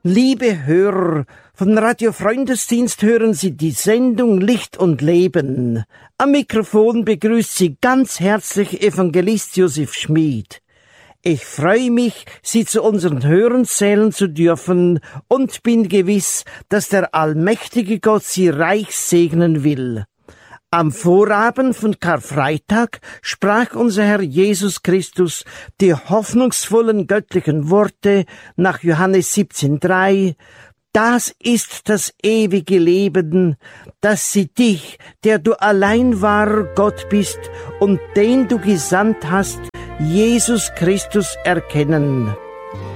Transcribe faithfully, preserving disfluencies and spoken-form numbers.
Liebe Hörer, von Radio Freundesdienst hören Sie die Sendung Licht und Leben. Am Mikrofon begrüßt Sie ganz herzlich Evangelist Josef Schmid. Ich freue mich, Sie zu unseren Hörern zählen zu dürfen und bin gewiss, dass der allmächtige Gott Sie reich segnen will. Am Vorabend von Karfreitag sprach unser Herr Jesus Christus die hoffnungsvollen göttlichen Worte nach Johannes siebzehn drei. Das ist das ewige Leben, dass sie dich, der du allein wahrer Gott bist und den du gesandt hast, Jesus Christus, erkennen.